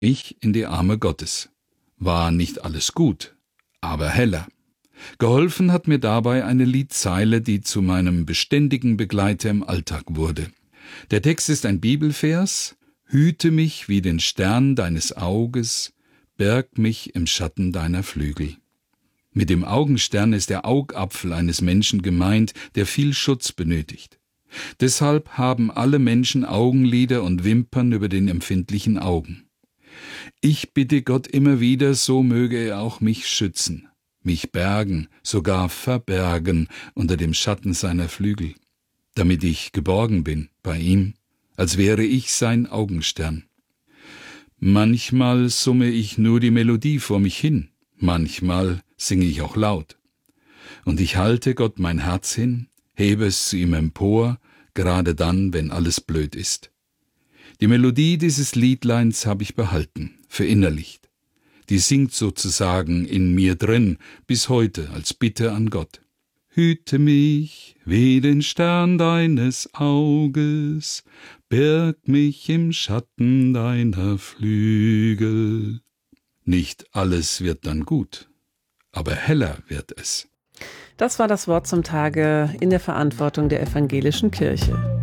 Ich in die Arme Gottes. War nicht alles gut, aber heller. Geholfen hat mir dabei eine Liedzeile, die zu meinem beständigen Begleiter im Alltag wurde. Der Text ist ein Bibelvers: Hüte mich wie den Stern deines Auges, berg mich im Schatten deiner Flügel. Mit dem Augenstern ist der Augapfel eines Menschen gemeint, der viel Schutz benötigt. Deshalb haben alle Menschen Augenlider und Wimpern über den empfindlichen Augen. Ich bitte Gott immer wieder, so möge er auch mich schützen, mich bergen, sogar verbergen unter dem Schatten seiner Flügel, damit ich geborgen bin bei ihm, als wäre ich sein Augenstern. Manchmal summe ich nur die Melodie vor mich hin, manchmal singe ich auch laut. Und ich halte Gott mein Herz hin, hebe es zu ihm empor, gerade dann, wenn alles blöd ist. Die Melodie dieses Liedleins habe ich behalten, verinnerlicht. Die singt sozusagen in mir drin, bis heute als Bitte an Gott. Hüte mich wie den Stern deines Auges, birg mich im Schatten deiner Flügel. Nicht alles wird dann gut, aber heller wird es. Das war das Wort zum Tage in der Verantwortung der Evangelischen Kirche.